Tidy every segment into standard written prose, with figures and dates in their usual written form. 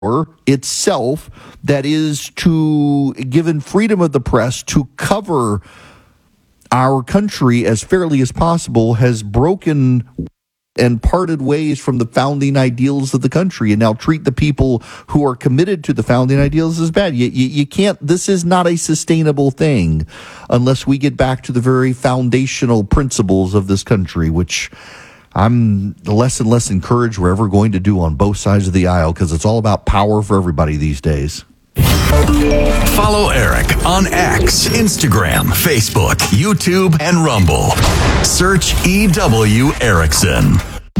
itself that is to given freedom of the press to cover our country as fairly as possible has broken and parted ways from the founding ideals of the country and now treat the people who are committed to the founding ideals as bad. You can't, this is not a sustainable thing unless we get back to the very foundational principles of this country, which I'm less and less encouraged we're ever going to do on both sides of the aisle because it's all about power for everybody these days. Follow Eric on X, Instagram, Facebook, YouTube, and Rumble. Search EW Erickson.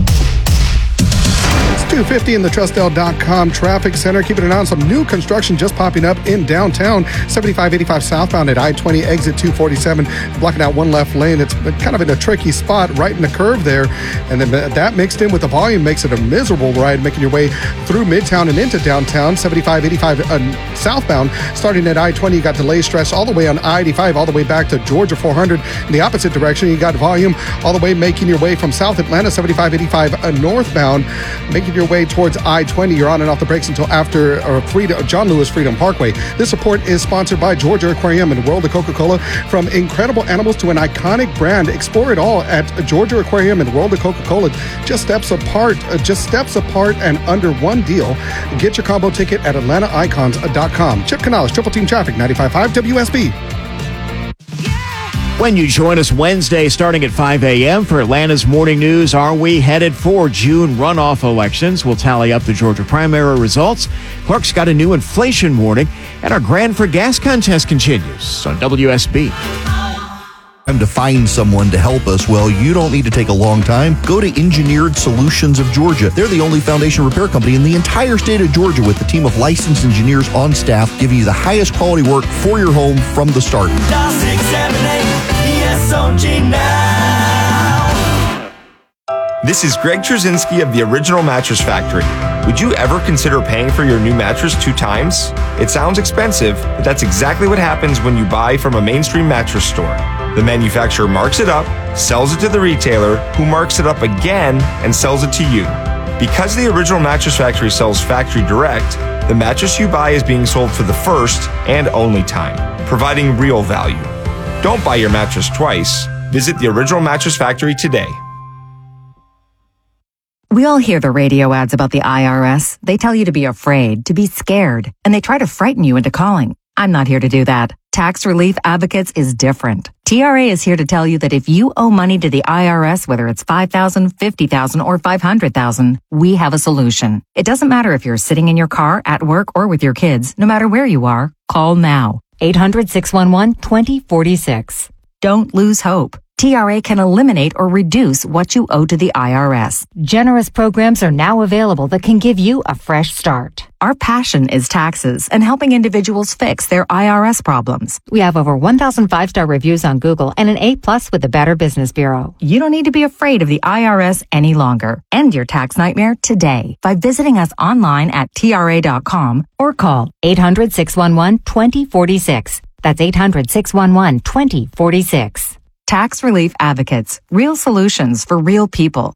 250 in the Trustdale.com traffic center. Keeping an eye on some new construction just popping up in downtown. 7585 southbound at I-20 exit 247. Blocking out one left lane. It's kind of in a tricky spot right in the curve there. And then that mixed in with the volume makes it a miserable ride making your way through Midtown and into downtown. 7585 southbound. Starting at I-20, you got delays stretched all the way on I-85 all the way back to Georgia 400. In the opposite direction, you got volume all the way making your way from South Atlanta 7585 northbound. Making your way towards I-20. You're on and off the brakes until after John Lewis Freedom Parkway. This report is sponsored by Georgia Aquarium and World of Coca-Cola. From incredible animals to an iconic brand, explore it all at Georgia Aquarium and World of Coca-Cola. Just steps apart and under one deal. Get your combo ticket at AtlantaIcons.com. Chip Canales, Triple Team Traffic, 95.5 WSB. When you join us Wednesday starting at 5 a.m. for Atlanta's Morning News, are we headed for June runoff elections? We'll tally up the Georgia primary results. Clark's got a new inflation warning, and our Grand for Gas contest continues on WSB. Time to find someone to help us. Well, you don't need to take a long time. Go to Engineered Solutions of Georgia. They're the only foundation repair company in the entire state of Georgia with a team of licensed engineers on staff giving you the highest quality work for your home from the start. This is Greg Trzynski of the Original Mattress Factory. Would you ever consider paying for your new mattress 2 times? It sounds expensive, but that's exactly what happens when you buy from a mainstream mattress store. The manufacturer marks it up, sells it to the retailer, who marks it up again and sells it to you. Because the Original Mattress Factory sells factory direct, the mattress you buy is being sold for the first and only time, providing real value. Don't buy your mattress twice. Visit the Original Mattress Factory today. We all hear the radio ads about the IRS. They tell you to be afraid, to be scared, and they try to frighten you into calling. I'm not here to do that. Tax Relief Advocates is different. TRA is here to tell you that if you owe money to the IRS, whether it's $5,000, $50,000, or $500,000, we have a solution. It doesn't matter if you're sitting in your car, at work, or with your kids. No matter where you are, call now. 800-611-2046. Don't lose hope. TRA can eliminate or reduce what you owe to the IRS. Generous programs are now available that can give you a fresh start. Our passion is taxes and helping individuals fix their IRS problems. We have over 1,000 5-star reviews on Google and an A+ with the Better Business Bureau. You don't need to be afraid of the IRS any longer. End your tax nightmare today by visiting us online at TRA.com or call 800-611-2046. That's 800-611-2046. Tax Relief Advocates. Real solutions for real people.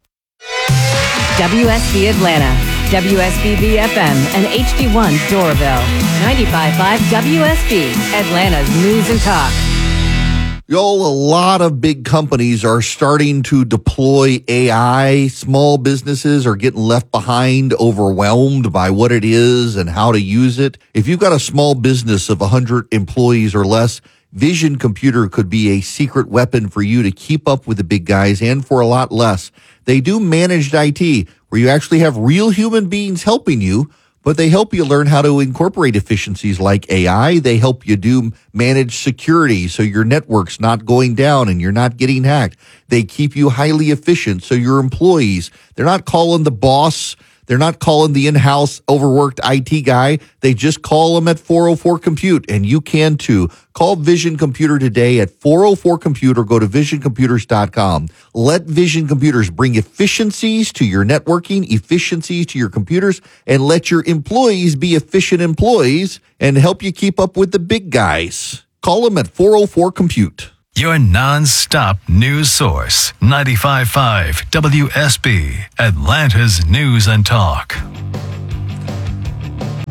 WSB Atlanta, WSB FM, and HD1 Doraville. 95.5 WSB, Atlanta's News and Talk. Y'all, a lot of big companies are starting to deploy AI. Small businesses are getting left behind, overwhelmed by what it is and how to use it. If you've got a small business of 100 employees or less, Vision Computer could be a secret weapon for you to keep up with the big guys and for a lot less. They do managed IT, where you actually have real human beings helping you, but they help you learn how to incorporate efficiencies like AI. They help you do managed security so your network's not going down and you're not getting hacked. They keep you highly efficient so your employees, they're not calling the boss. They're not calling the in-house overworked IT guy. They just call them at 404-COMPUTE, and you can too. Call Vision Computer today at 404-COMPUTE or go to visioncomputers.com. Let Vision Computers bring efficiencies to your networking, efficiencies to your computers, and let your employees be efficient employees and help you keep up with the big guys. Call them at 404-COMPUTE. Your non-stop news source, 95.5 WSB, Atlanta's News and Talk.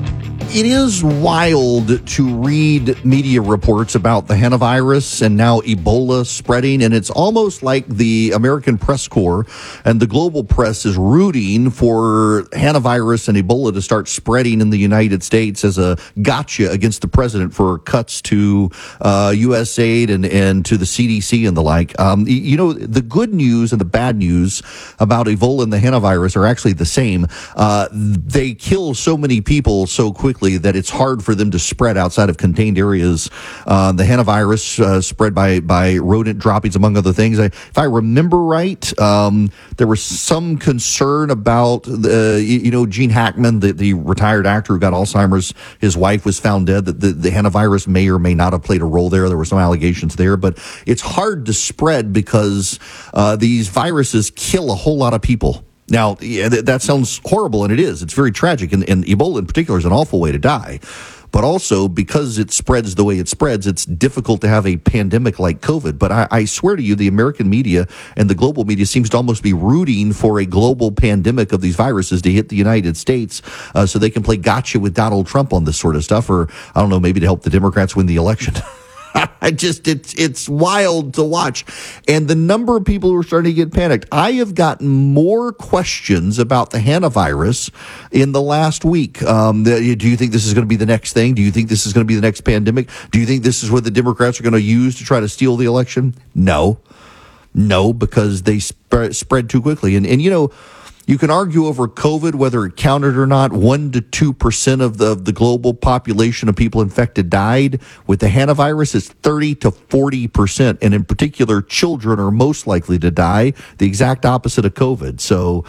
It is wild to read media reports about the hantavirus and now Ebola spreading, and it's almost like the American press corps and the global press is rooting for hantavirus and Ebola to start spreading in the United States as a gotcha against the president for cuts to U.S. aid and to the CDC and the like. The good news and the bad news about Ebola and the hantavirus are actually the same. They kill so many people so quickly that it's hard for them to spread outside of contained areas. The hantavirus spread by rodent droppings, among other things. If I remember right, there was some concern about Gene Hackman, the retired actor who got Alzheimer's. His wife was found dead. That the hantavirus may or may not have played a role there. There were some allegations there, but it's hard to spread because these viruses kill a whole lot of people. Now, that sounds horrible, and it is. It's very tragic, and Ebola in particular is an awful way to die. But also, because it spreads the way it spreads, it's difficult to have a pandemic like COVID. But I swear to you, the American media and the global media seems to almost be rooting for a global pandemic of these viruses to hit the United States so they can play gotcha with Donald Trump on this sort of stuff, or, I don't know, maybe to help the Democrats win the election. It's wild to watch. And the number of people who are starting to get panicked. I have gotten more questions about the hantavirus in the last week. Do you think this is going to be the next thing? Do you think this is going to be the next pandemic? Do you think this is what the Democrats are going to use to try to steal the election? No, because they spread too quickly. And you can argue over COVID, whether it counted or not. 1% to 2% of the global population of people infected died. With the hantavirus, it's 30 to 40%. And in particular, children are most likely to die, the exact opposite of COVID. So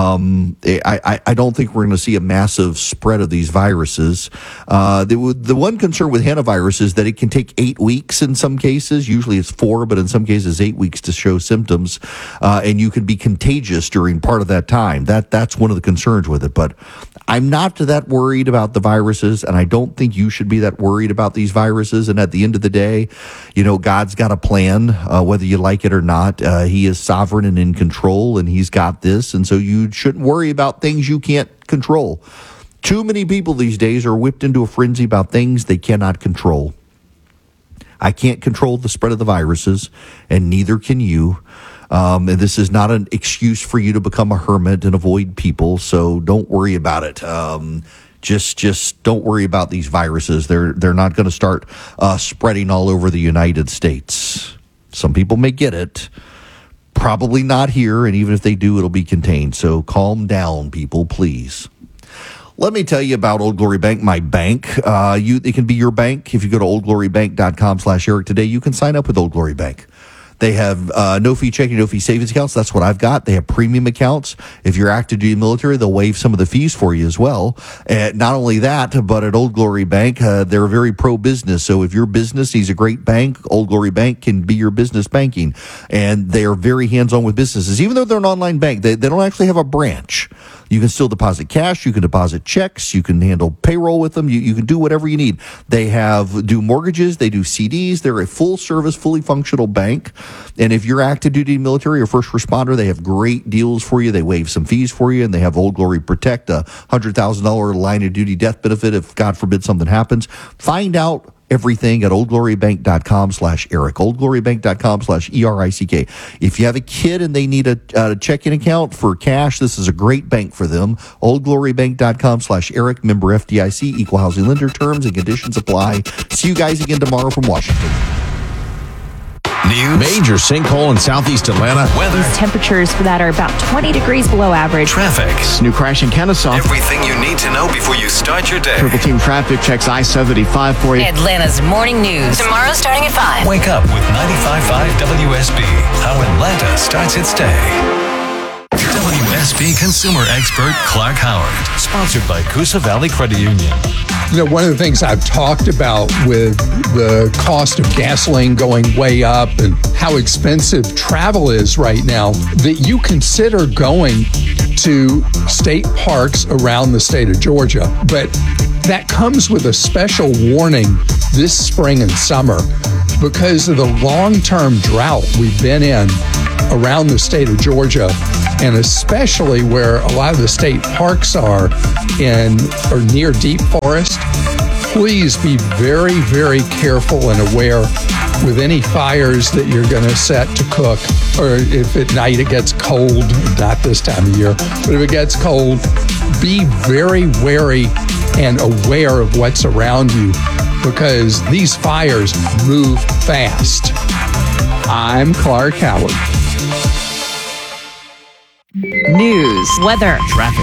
I don't think we're going to see a massive spread of these viruses. The one concern with hantavirus is that it can take 8 weeks in some cases. Usually it's 4, but in some cases 8 weeks to show symptoms. And you can be contagious during part of that time. That's one of the concerns with it. But I'm not that worried about the viruses, and I don't think you should be that worried about these viruses. And at the end of the day, God's got a plan, whether you like it or not. He is sovereign and in control, and he's got this. And so you shouldn't worry about things you can't control. Too many people these days are whipped into a frenzy about things they cannot control. I can't control the spread of the viruses, and neither can you. And this is not an excuse for you to become a hermit and avoid people, so don't worry about it. Just don't worry about these viruses. They're not going to start spreading all over the United States. Some people may get it. Probably not here, and even if they do, it'll be contained. So calm down, people, please. Let me tell you about Old Glory Bank, my bank. It can be your bank. If you go to oldglorybank.com/Eric today, you can sign up with Old Glory Bank. They have no-fee checking, no-fee savings accounts. That's what I've got. They have premium accounts. If you're active duty military, they'll waive some of the fees for you as well. And not only that, but at Old Glory Bank, they're very pro-business. So if your business needs a great bank, Old Glory Bank can be your business banking. And they are very hands-on with businesses. Even though they're an online bank, they don't actually have a branch. You can still deposit cash. You can deposit checks. You can handle payroll with them. You can do whatever you need. They do mortgages. They do CDs. They're a full-service, fully functional bank. And if you're active duty military or first responder, they have great deals for you. They waive some fees for you, and they have Old Glory Protect, a $100,000 line of duty death benefit if, God forbid, something happens. Find out everything at oldglorybank.com/Eric, oldglorybank.com/ERICK. If you have a kid and they need a checking account for cash, this is a great bank for them. oldglorybank.com/Eric, member FDIC, equal housing lender. Terms and conditions apply. See you guys again tomorrow from Washington. News. Major sinkhole in southeast Atlanta. Weather. Temperatures for that are about 20 degrees below average. Traffic. New crash in Kennesaw. Everything you need to know before you start your day. Triple Team Traffic checks I-75 for you. Atlanta's morning news. Tomorrow starting at 5. Wake up with 95.5 WSB. How Atlanta starts its day. WSB consumer expert Clark Howard. Sponsored by Coosa Valley Credit Union. One of the things I've talked about with the cost of gasoline going way up and how expensive travel is right now, that you consider going to state parks around the state of Georgia. But that comes with a special warning this spring and summer because of the long-term drought we've been in. around the state of Georgia, and especially where a lot of the state parks are near deep forest, please be very, very careful and aware with any fires that you're going to set to cook, or if at night it gets cold, not this time of year, but if it gets cold, be very wary and aware of what's around you, because these fires move fast. I'm Clark Howard. News, weather, Traffic.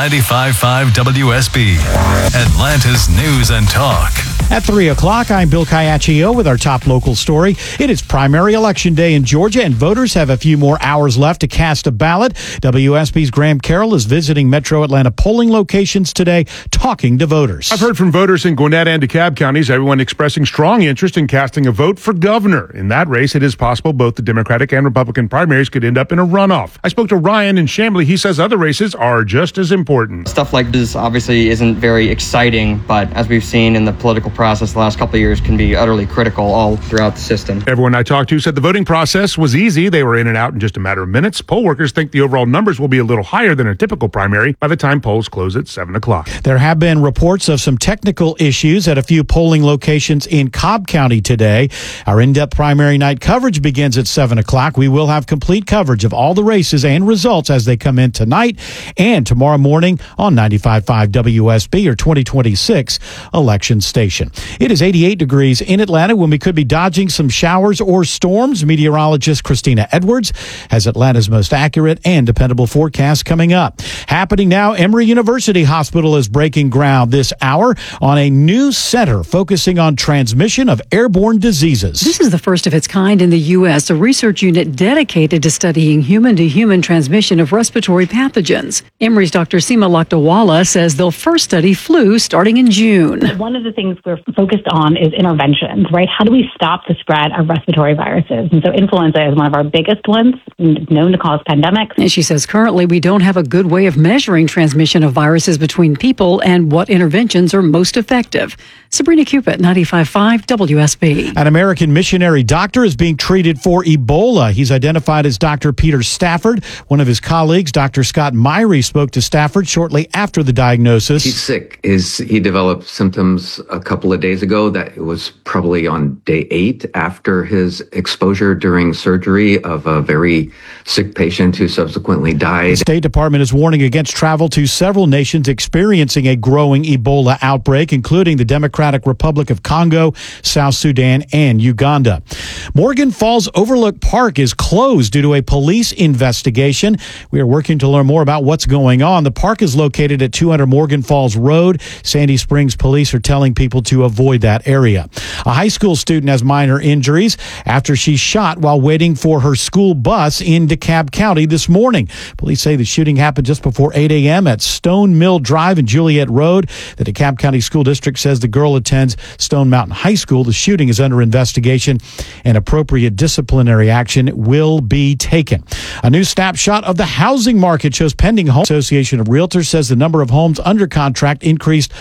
95.5 WSB, Atlanta's News and Talk. At 3 o'clock, I'm Bill Caiaccio with our top local story. It is primary election day in Georgia, and voters have a few more hours left to cast a ballot. WSB's Graham Carroll is visiting Metro Atlanta polling locations today, talking to voters. I've heard from voters in Gwinnett and DeKalb counties, everyone expressing strong interest in casting a vote for governor. In that race, it is possible both the Democratic and Republican primaries could end up in a runoff. I spoke to Ryan in Chamblee. He says other races are just as important. Stuff like this obviously isn't very exciting, but as we've seen in the political process the last couple of years, can be utterly critical all throughout the system. Everyone I talked to said the voting process was easy. They were in and out in just a matter of minutes. Poll workers think the overall numbers will be a little higher than a typical primary by the time polls close at 7 o'clock. There have been reports of some technical issues at a few polling locations in Cobb County today. Our in-depth primary night coverage begins at 7 o'clock. We will have complete coverage of all the races and results as they come in tonight and tomorrow morning on 95.5 WSB, or 2026 election station. It is 88 degrees in Atlanta when we could be dodging some showers or storms. Meteorologist Christina Edwards has Atlanta's most accurate and dependable forecast coming up. Happening now, Emory University Hospital is breaking ground this hour on a new center focusing on transmission of airborne diseases. This is the first of its kind in the U.S., a research unit dedicated to studying human-to-human transmission of respiratory pathogens. Emory's Dr. Seema Lakdawala says they'll first study flu starting in June. One of the things we're focused on is interventions, right? How do we stop the spread of respiratory viruses? And so influenza is one of our biggest ones, known to cause pandemics. And she says currently we don't have a good way of measuring transmission of viruses between people and what interventions are most effective. Sabrina Cupid, 95.5 WSB. An American missionary doctor is being treated for Ebola. He's identified as Dr. Peter Stafford. One of his colleagues, Dr. Scott Myrie, spoke to Stafford shortly after the diagnosis. He's sick. He developed symptoms a couple of days ago. That it was probably on day 8 after his exposure during surgery of a very sick patient who subsequently died. The State Department is warning against travel to several nations experiencing a growing Ebola outbreak, including the Democratic Republic of Congo, South Sudan, and Uganda. Morgan Falls Overlook Park is closed due to a police investigation. We are working to learn more about what's going on. The park is located at 200 Morgan Falls Road. Sandy Springs police are telling people to avoid that area. A high school student has minor injuries after she shot while waiting for her school bus in DeKalb County this morning. Police say the shooting happened just before 8 a.m. at Stone Mill Drive and Juliet Road. The DeKalb County School District says the girl attends Stone Mountain High School. The shooting is under investigation and appropriate disciplinary action will be taken. A new snapshot of the housing market shows pending home. Association of Realtors says the number of homes under contract increased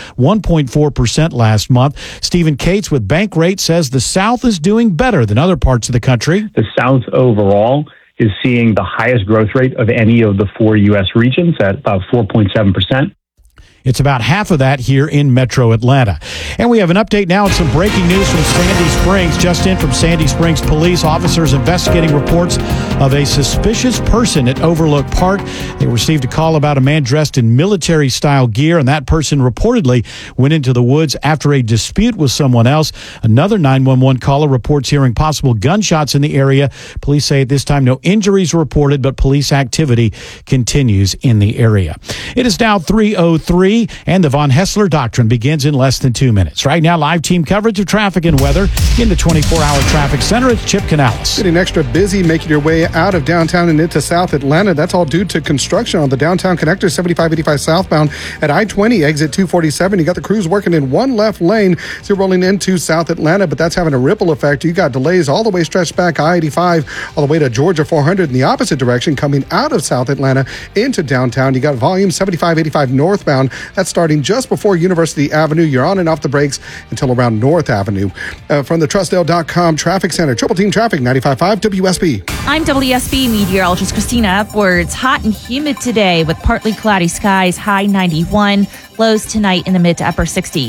1.4% last month. Stephen Cates with Bankrate says the South is doing better than other parts of the country. The South overall is seeing the highest growth rate of any of the 4 U.S. regions at about 4.7%. It's about half of that here in Metro Atlanta. And we have an update now on some breaking news from Sandy Springs. Just in from Sandy Springs police, officers investigating reports of a suspicious person at Overlook Park. They received a call about a man dressed in military-style gear, and that person reportedly went into the woods after a dispute with someone else. Another 911 caller reports hearing possible gunshots in the area. Police say at this time no injuries were reported, but police activity continues in the area. It is now 3:03. And the Von Hessler Doctrine begins in less than 2 minutes. Right now, live team coverage of traffic and weather in the 24-hour traffic center. It's Chip Canales. Getting extra busy making your way out of downtown and into South Atlanta. That's all due to construction on the downtown connector 7585 southbound at I-20 exit 247. You got the crews working in one left lane. So you're rolling into South Atlanta, but that's having a ripple effect. You got delays all the way stretched back I-85 all the way to Georgia 400 in the opposite direction coming out of South Atlanta into downtown. You got volume 7585 northbound That's starting just before University Avenue. You're on and off the brakes until around North Avenue. From the Trustdale.com Traffic Center, Triple Team Traffic, 95.5 WSB. I'm WSB meteorologist Christina Upwards. Hot and humid today with partly cloudy skies, high 91. Lows tonight in the mid to upper 60s.